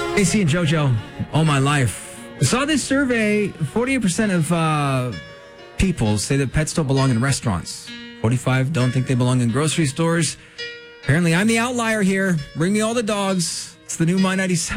AC and JoJo, all my life. I saw this survey. 48% of people say that pets don't belong in restaurants. 45 don't think they belong in grocery stores. Apparently, I'm the outlier here. Bring me all the dogs. It's the new My 97.